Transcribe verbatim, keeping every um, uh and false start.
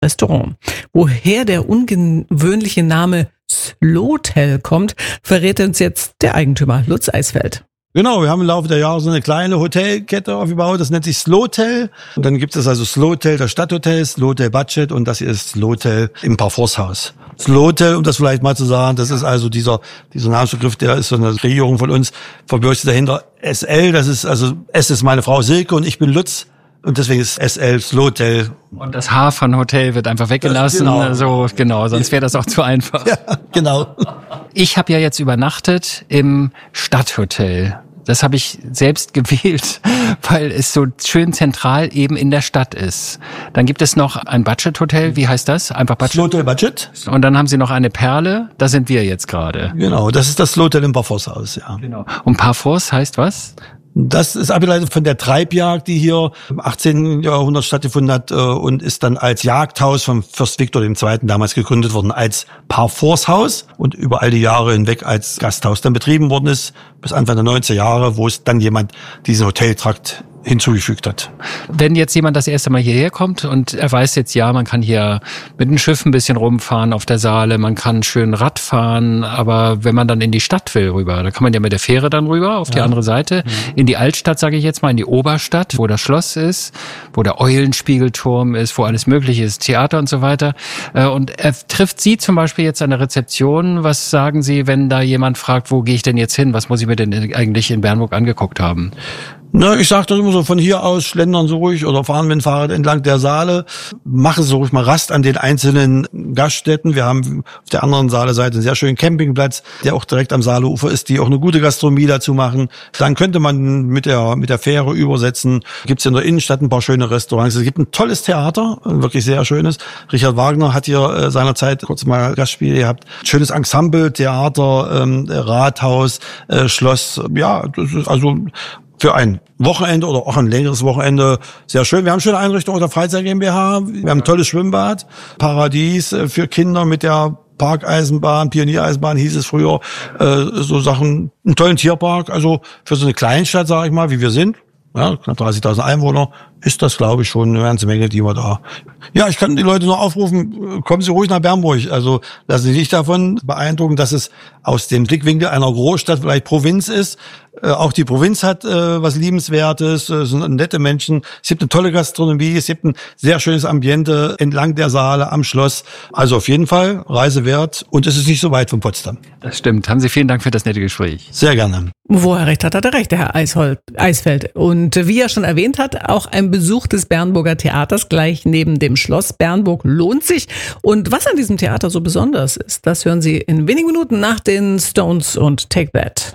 Restaurant. Woher der ungewöhnliche Name Slotel kommt, verrät uns jetzt der Eigentümer Lutz Eisfeld. Genau, wir haben im Laufe der Jahre so eine kleine Hotelkette aufgebaut, das nennt sich Slotel. Und dann gibt es also Slotel, das Stadthotel, Slotel Budget und das hier ist Slotel im Parforcehaus. Slotel, um das vielleicht mal zu sagen, das ist also dieser dieser Namensbegriff, der ist so eine Kreierung von uns, verbirgt sich dahinter S L, das ist also S ist meine Frau Silke und ich bin Lutz. Und deswegen ist S L Slotel. Und das H von Hotel wird einfach weggelassen. Genau. Also, genau, sonst wäre das auch zu einfach. Ja, genau. Ich habe ja jetzt übernachtet im Stadthotel. Das habe ich selbst gewählt, weil es so schön zentral eben in der Stadt ist. Dann gibt es noch ein Budget-Hotel. Wie heißt das? Einfach Budget. Slotel Budget. Und dann haben Sie noch eine Perle. Da sind wir jetzt gerade. Genau, das ist das Slotel im Parforcehaus, ja. Genau. Und Parforce heißt was? Das ist abgeleitet von der Treibjagd, die hier im achtzehnten Jahrhundert stattgefunden hat und ist dann als Jagdhaus von Fürst Viktor der Zweite. damals gegründet worden als Parforcehaus und über all die Jahre hinweg als Gasthaus dann betrieben worden ist, bis Anfang der neunziger Jahre, wo es dann jemand diesen Hoteltrakt hinzugefügt hat. Wenn jetzt jemand das erste Mal hierher kommt und er weiß jetzt, ja, man kann hier mit dem Schiff ein bisschen rumfahren auf der Saale, man kann schön Rad fahren, aber wenn man dann in die Stadt will rüber, da kann man ja mit der Fähre dann rüber auf ja. die andere Seite, mhm. in die Altstadt, sage ich jetzt mal, in die Oberstadt, wo das Schloss ist, wo der Eulenspiegelturm ist, wo alles Mögliche ist, Theater und so weiter. Und er trifft Sie zum Beispiel jetzt an der Rezeption. Was sagen Sie, wenn da jemand fragt, wo gehe ich denn jetzt hin? Was muss ich mir denn eigentlich in Bernburg angeguckt haben? Na, ich sag doch immer so, von hier aus schlendern Sie ruhig oder fahren mit dem Fahrrad entlang der Saale, machen Sie ruhig mal Rast an den einzelnen Gaststätten. Wir haben auf der anderen Saale-Seite einen sehr schönen Campingplatz, der auch direkt am Saaleufer ist, die auch eine gute Gastronomie dazu machen. Dann könnte man mit der mit der Fähre übersetzen. Gibt's in der Innenstadt ein paar schöne Restaurants. Es gibt ein tolles Theater, ein wirklich sehr schönes. Richard Wagner hat hier äh, seinerzeit kurz mal Gastspiele gehabt. Schönes Ensemble, Theater, ähm, Rathaus, äh, Schloss. Ja, das ist also für ein Wochenende oder auch ein längeres Wochenende sehr schön. Wir haben schöne Einrichtungen der Freizeit GmbH. Wir haben ein tolles Schwimmbad, Paradies für Kinder mit der Parkeisenbahn, Pioniereisenbahn hieß es früher, äh, so Sachen, einen tollen Tierpark. Also für so eine Kleinstadt, sage ich mal, wie wir sind, ja, knapp dreißigtausend Einwohner, ist das, glaube ich, schon eine ganze Menge, die wir da. Ja, ich kann die Leute nur aufrufen, kommen Sie ruhig nach Bernburg. Also lassen Sie sich nicht davon beeindrucken, dass es aus dem Blickwinkel einer Großstadt vielleicht Provinz ist. Äh, auch die Provinz hat äh, was Liebenswertes, äh, sind nette Menschen. Es gibt eine tolle Gastronomie, es gibt ein sehr schönes Ambiente entlang der Saale am Schloss. Also auf jeden Fall Reise wert und es ist nicht so weit von Potsdam. Das stimmt. Haben Sie vielen Dank für das nette Gespräch. Sehr gerne. Wo er recht hat, hat er recht, der Herr Eishold, Eisfeld. Und wie er schon erwähnt hat, auch ein Besuch des Bernburger Theaters gleich neben dem Schloss Bernburg lohnt sich. Und was an diesem Theater so besonders ist, das hören Sie in wenigen Minuten nach den Stones und Take That.